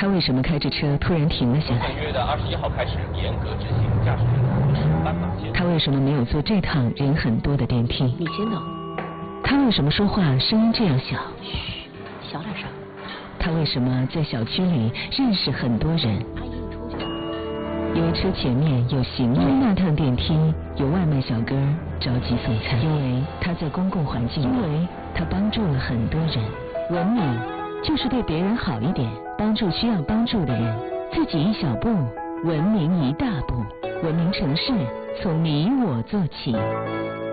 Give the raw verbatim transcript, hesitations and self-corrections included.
他为什么开着车突然停了下来？ 本月的二十一号开始严格执行驾驶员的斑马线。 他为什么没有坐这趟人很多的电梯？ 你先等。 他为什么说话声音这样小？ 嘘，小点声。 他为什么在小区里认识很多人？ 阿姨，你出去。 因为车前面有行人，因为那趟电梯有外卖小哥着急送餐，因为他在公共环境，因为他帮助了很多人。文明就是对别人好一点，帮助需要帮助的人，自己一小步，文明一大步。文明城市从你我做起。